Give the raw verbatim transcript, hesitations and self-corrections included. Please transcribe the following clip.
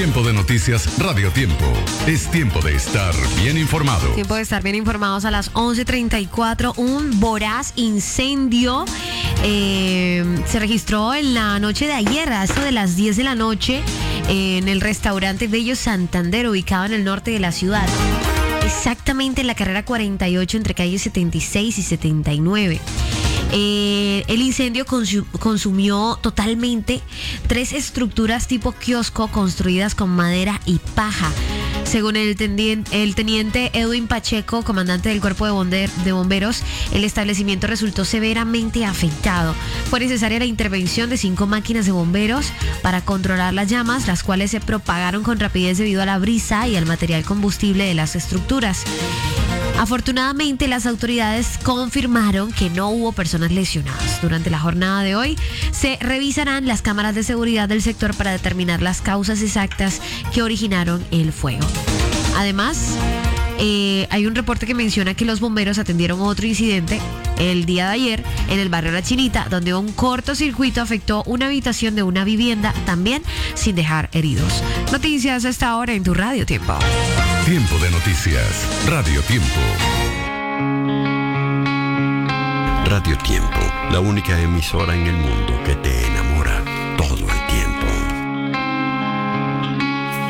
Tiempo de noticias Radio Tiempo. Es tiempo de estar bien informado. Tiempo de estar bien informados a las once treinta y cuatro. Un voraz incendio eh, se registró en la noche de ayer, a esto de las diez de la noche, en el restaurante Bello Santander, ubicado en el norte de la ciudad. Exactamente en la carrera cuarenta y ocho entre calles setenta y seis y setenta y nueve. Eh, el incendio consu- consumió totalmente tres estructuras tipo kiosco construidas con madera y paja. Según el, tendien- el teniente Edwin Pacheco, comandante del cuerpo de, bonder- de bomberos, el establecimiento resultó severamente afectado. Fue necesaria la intervención de cinco máquinas de bomberos para controlar las llamas, las cuales se propagaron con rapidez debido a la brisa y al material combustible de las estructuras. Afortunadamente, las autoridades confirmaron que no hubo personas lesionadas. Durante la jornada de hoy, se revisarán las cámaras de seguridad del sector para determinar las causas exactas que originaron el fuego. Además, eh, hay un reporte que menciona que los bomberos atendieron otro incidente el día de ayer en el barrio La Chinita, donde un cortocircuito afectó una habitación de una vivienda, también sin dejar heridos. Noticias a esta hora en tu Radio Tiempo. Tiempo de noticias Radio Tiempo. Radio Tiempo, la única emisora en el mundo que te enamora.